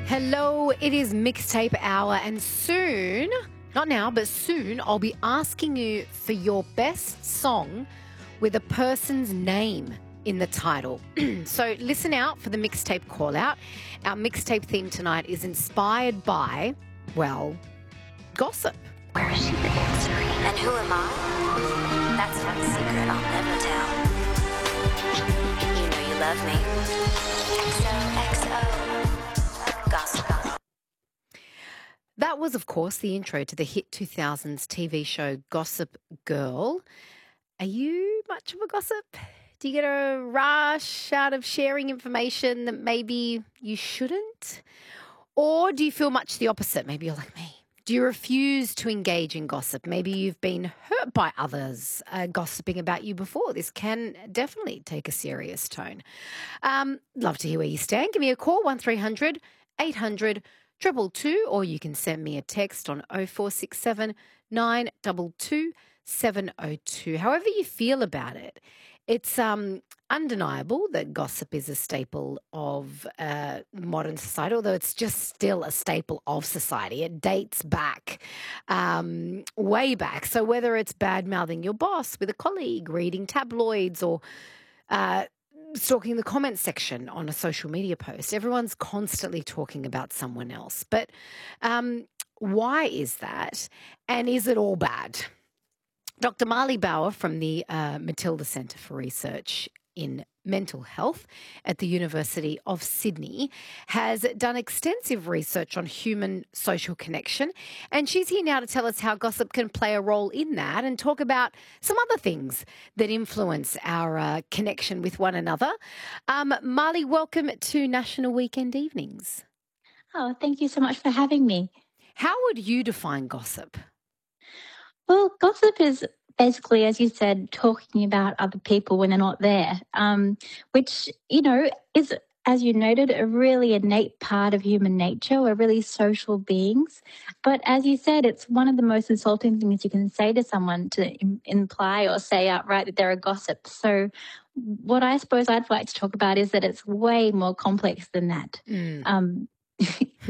Hello, it is Mixtape Hour, and soon, not now, but soon, I'll be asking you for your best song with a person's name in the title. So listen out for the mixtape call out. Our mixtape theme tonight is inspired by, well, gossip. Where is she been? And who am I? That's not a secret I'll never tell. You know you love me. XOXO. Gossip. That was, of course, the intro to the hit 2000s TV show Gossip Girl. Are you much of a gossip? Do you get a rush out of sharing information that maybe you shouldn't? Or do you feel much the opposite? Maybe you're like me. Do you refuse to engage in gossip? Maybe you've been hurt by others gossiping about you before. This can definitely take a serious tone. Love to hear where you stand. Give me a call, 1300 800 222, or you can send me a text on 0467 922 702. However you feel about it, it's undeniable that gossip is a staple of modern society, although it's just still a staple of society. It dates back, way back. So whether it's bad-mouthing your boss with a colleague, reading tabloids, or stalking the comments section on a social media post, everyone's constantly talking about someone else. But why is that? And is it all bad? Dr. Marley Bauer from the Matilda Centre for Research in Mental Health at the University of Sydney has done extensive research on human social connection, and she's here now to tell us how gossip can play a role in that and talk about some other things that influence our connection with one another. Marley, welcome to National Weekend Evenings. Oh, thank you so much for having me. How would you define gossip? Well, gossip is basically, as you said, talking about other people when they're not there, which, is, as you noted, a really innate part of human nature. We're really social beings. But as you said, it's one of the most insulting things you can say to someone to imply or say outright that they're a gossip. So what I suppose I'd like to talk about is that it's way more complex than that.